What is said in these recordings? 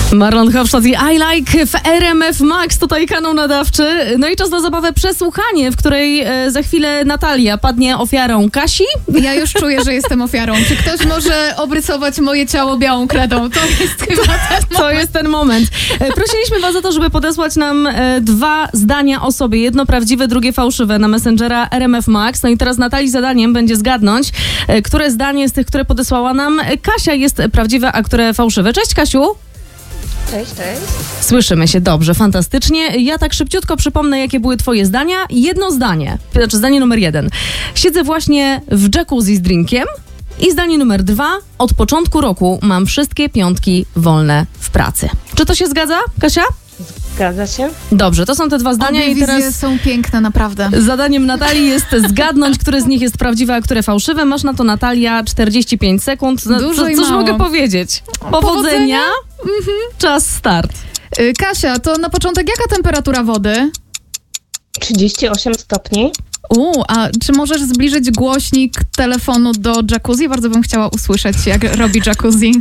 Marlon Hofstadt i I Like w RMF Max, tutaj kanał nadawczy. No i czas na zabawę Przesłuchanie, w której za chwilę Natalia padnie ofiarą Kasi. Ja już czuję, że jestem ofiarą. Czy ktoś może obrysować moje ciało białą kredą? To jest chyba ten moment. To jest ten moment. Prosiliśmy was o to, żeby podesłać nam 2 zdania o sobie. Jedno prawdziwe, drugie fałszywe na Messengera RMF Max. No i teraz Natalii zadaniem będzie zgadnąć, które zdanie z tych, które podesłała nam Kasia jest prawdziwe, a które fałszywe. Cześć, Kasiu. Cześć. Słyszymy się dobrze, fantastycznie. Ja tak szybciutko przypomnę, jakie były twoje zdania. Jedno zdanie, znaczy zdanie numer 1. Siedzę właśnie w jacuzzi z drinkiem. I zdanie numer 2. Od początku roku mam wszystkie piątki wolne w pracy. Czy to się zgadza, Kasia? Zgadza się? Dobrze, to są te 2 zdania Obie i teraz wizje są piękne, naprawdę. zadaniem Natalii jest zgadnąć, które z nich jest prawdziwe, a które fałszywe. Masz na to, Natalia, 45 sekund. No, Dużo i cóż mało. mogę powiedzieć? Powodzenia. Czas start. Kasia, to na początek jaka temperatura wody? 38 stopni. A czy możesz zbliżyć głośnik telefonu do jacuzzi? Bardzo bym chciała usłyszeć, jak robi jacuzzi.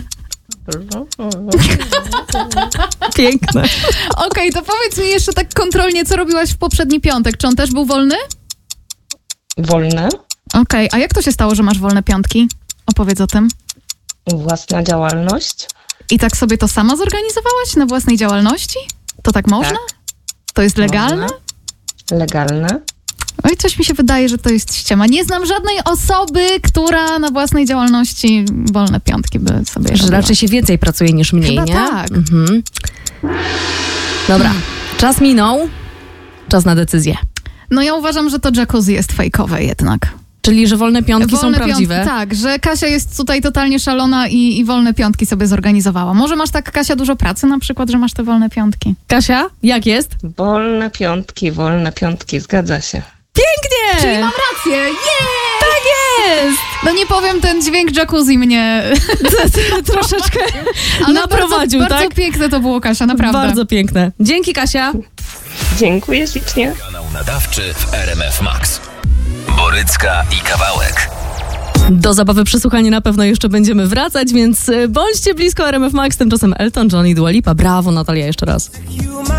Piękne. Okej, to powiedz mi jeszcze tak kontrolnie, co robiłaś w poprzedni piątek? Czy on też był wolny? Wolne. Okej, a jak to się stało, że masz wolne piątki? Opowiedz o tym. Własna działalność. I tak sobie to sama zorganizowałaś na własnej działalności? To tak można? Tak. To jest legalne? Można. Legalne. Oj, coś mi się wydaje, że to jest ściema. Nie znam żadnej osoby, która na własnej działalności wolne piątki by sobie Że robiła. raczej się więcej pracuje niż mniej, Chyba nie? tak. Mhm. Dobra, czas minął. Czas na decyzję. No ja uważam, że to jacuzzi jest fejkowe jednak. Czyli, że wolne piątki Wolne są prawdziwe? Piątki, tak, że Kasia jest tutaj totalnie szalona i wolne piątki sobie zorganizowała. Może masz tak, Kasia, dużo pracy na przykład, że masz te wolne piątki? Kasia, jak jest? Wolne piątki. Zgadza się. Pięknie! Czyli mam rację! Yeah! Tak jest! No nie powiem, ten dźwięk jacuzzi mnie Troszeczkę ale naprowadził, bardzo, tak? Bardzo piękne to było, Kasia, naprawdę. Bardzo piękne. Dzięki, Kasia. Dziękuję ślicznie. Kanał nadawczy w RMF Max. Borycka i Kawałek. Do zabawy Przesłuchanie na pewno jeszcze będziemy wracać, więc bądźcie blisko RMF Max. Tymczasem Elton John i Dua Lipa. Brawo, Natalia, jeszcze raz.